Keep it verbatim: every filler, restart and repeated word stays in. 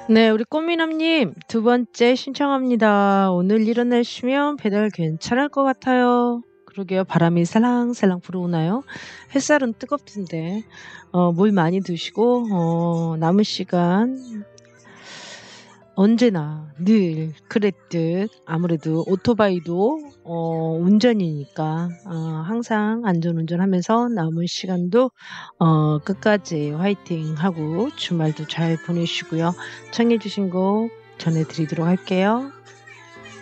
네, 우리 꽃미남님 두 번째 신청합니다. 오늘 이런 날씨면 배달 괜찮을 것 같아요. 그러게요. 바람이 살랑살랑 불어오나요? 햇살은 뜨겁던데. 어, 물 많이 드시고, 어, 남은 시간 언제나 늘 그랬듯 아무래도 오토바이도 어, 운전이니까 어, 항상 안전운전하면서 남은 시간도 어, 끝까지 화이팅하고 주말도 잘 보내시고요. 청해 주신 곡 전해드리도록 할게요.